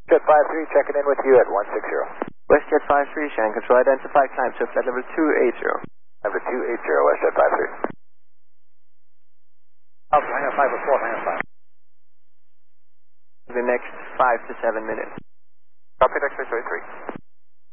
Jet 53 checking in with you at 160. WestJet 53, Shannon Control, identify, climb to flight level 280. Number 280, WestJet 53. Alpha, hangar 5 or 4, hangar 5. The next 5 to 7 minutes. Copy, X-ray 33.